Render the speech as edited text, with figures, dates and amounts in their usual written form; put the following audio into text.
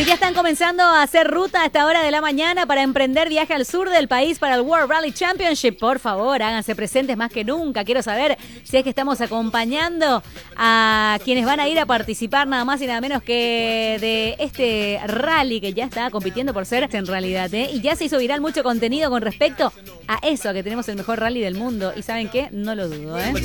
Si ya están comenzando a hacer ruta a esta hora de la mañana para emprender viaje al sur del país para el World Rally Championship, por favor, háganse presentes más que nunca. Quiero saber si es que estamos acompañando a quienes van a ir a participar nada más y nada menos que de este rally que ya está compitiendo por ser en realidad, ¿eh? Y ya se hizo viral mucho contenido con respecto a eso, a que tenemos el mejor rally del mundo. ¿Y saben qué? No lo dudo, ¿eh?